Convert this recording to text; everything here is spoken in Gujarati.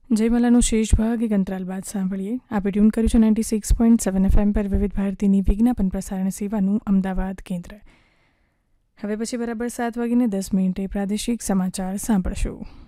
જયમલાનો શેષ ભાગ એક અંતરાલ બાદ સાંભળીએ. આપે ટ્યુન કર્યું છે 96.7 FM પર વિવિધ ભારતીની વિજ્ઞાપન પ્રસારણ સેવાનું અમદાવાદ કેન્દ્ર. હવે પછી બરાબર 7:10 પ્રાદેશિક સમાચાર સાંભળશો.